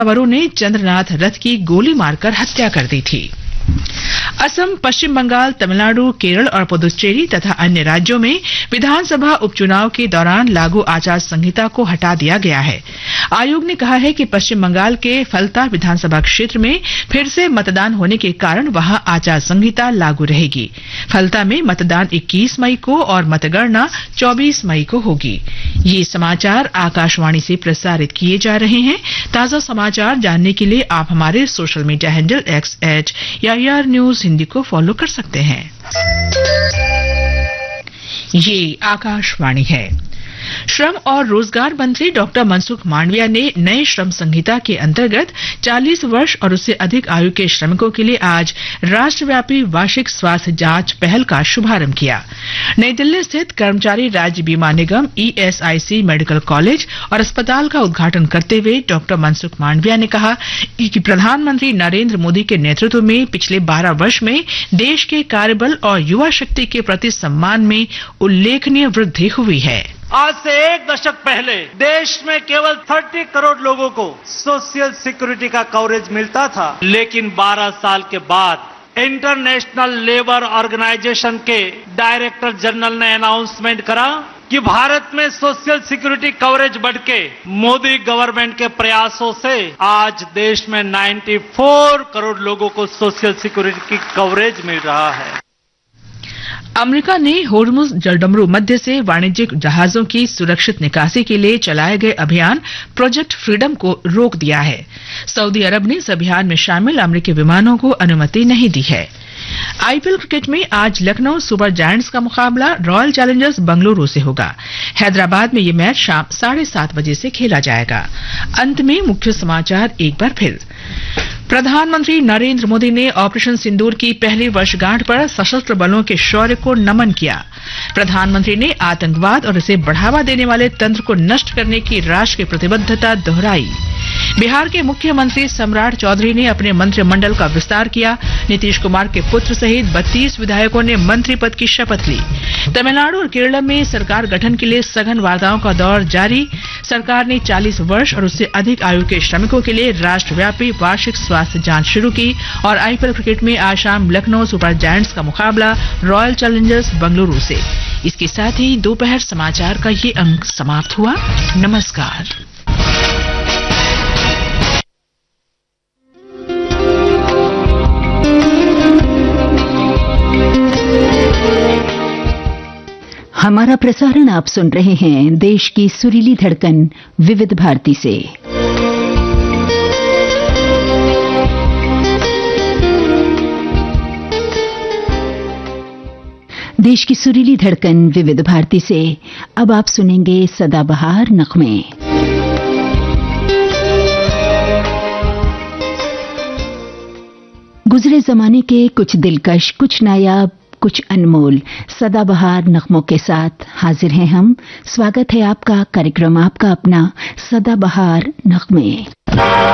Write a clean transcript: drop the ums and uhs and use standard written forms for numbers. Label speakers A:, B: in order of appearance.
A: सवारों ने चंद्रनाथ रथ की गोली मारकर हत्या कर दी थी। असम, पश्चिम बंगाल, तमिलनाडु, केरल और पुदुचेरी तथा अन्य राज्यों में विधानसभा उपचुनाव के दौरान लागू आचार संहिता को हटा दिया गया है। आयोग ने कहा है कि पश्चिम बंगाल के फलता विधानसभा क्षेत्र में फिर से मतदान होने के कारण वहां आचार संहिता लागू रहेगी। फलता में मतदान 21 मई को और मतगणना 24 मई को होगी। ये समाचार आकाशवाणी से प्रसारित किए जा रहे हैं। ताजा समाचार जानने के लिए आप हमारे social media handle @AIR news Hindi को फॉलो कर सकते हैं। ये आकाशवाणी है। श्रम और रोजगार मंत्री डॉक्टर मनसुख मांडविया ने नए श्रम संहिता के अंतर्गत 40 वर्ष और उससे अधिक आयु के श्रमिकों के लिए आज राष्ट्रव्यापी वार्षिक स्वास्थ्य जांच पहल का शुभारंभ किया। नई दिल्ली स्थित कर्मचारी राज्य बीमा निगम ESIC मेडिकल कॉलेज और अस्पताल का उद्घाटन करते हुए डॉक्टर मनसुख मांडविया ने कहा कि प्रधानमंत्री नरेंद्र मोदी के नेतृत्व में पिछले 12 वर्ष में देश के कार्यबल और युवा शक्ति के प्रति सम्मान में उल्लेखनीय वृद्धि हुई है।
B: आज से 1 दशक पहले देश में केवल 30 करोड़ लोगों को सोशल सिक्योरिटी का कवरेज मिलता था, लेकिन 12 साल के बाद इंटरनेशनल लेबर ऑर्गेनाइजेशन के डायरेक्टर जनरल ने अनाउंसमेंट करा कि भारत में सोशल सिक्योरिटी कवरेज बढ़ के मोदी गवर्नमेंट के प्रयासों से आज देश में 94 करोड़ लोगों को सोशल सिक्योरिटी की कवरेज मिल रहा है।
A: अमेरिका ने होर्मुज जलडमरू मध्य से वाणिज्यिक जहाजों की सुरक्षित निकासी के लिए चलाए गए अभियान प्रोजेक्ट फ्रीडम को रोक दिया है। सऊदी अरब ने इस अभियान में शामिल अमेरिकी विमानों को अनुमति नहीं दी है। IPL क्रिकेट में आज लखनऊ सुपर जायंट्स का मुकाबला रॉयल चैलेंजर्स बेंगलुरु से होगा। हैदराबाद में यह मैच शाम 7:30 बजे से खेला जाएगा। अंत में मुख्य समाचार एक बार फिर। प्रधानमंत्री नरेंद्र मोदी ने ऑपरेशन सिंदूर की पहली वर्षगांठ पर सशस्त्र बलों के शौर्य को नमन किया। प्रधानमंत्री ने आतंकवाद और इसे बढ़ावा देने वाले तंत्र को नष्ट करने की राष्ट्र की प्रतिबद्धता दोहराई। बिहार के मुख्यमंत्री सम्राट चौधरी ने अपने मंत्रिमंडल का विस्तार किया। नीतीश कुमार के पुत्र सहित 32 विधायकों ने मंत्री पद की शपथ ली। तमिलनाडु और केरल में सरकार गठन के लिए सघन वार्ताओं का दौर जारी। सरकार ने 40 वर्ष और उससे अधिक आयु के श्रमिकों के लिए राष्ट्रव्यापी वार्षिक स्वास्थ्य जांच शुरू की। और IPL क्रिकेट में आज शाम लखनऊ सुपर जायंट्स का मुकाबला रॉयल चैलेंजर्स बेंगलुरु से। इसके साथ ही दोपहर समाचार का ये अंक समाप्त हुआ। नमस्कार।
C: हमारा प्रसारण आप सुन रहे हैं देश की सुरीली धड़कन विविध भारती से। देश की सुरीली धड़कन विविध भारती से अब आप सुनेंगे सदाबहार नगमे। गुजरे जमाने के कुछ दिलकश, कुछ नायाब, कुछ अनमोल सदाबहार नगमों के साथ हाजिर हैं हम। स्वागत है आपका कार्यक्रम, आपका अपना सदाबहार नगमे।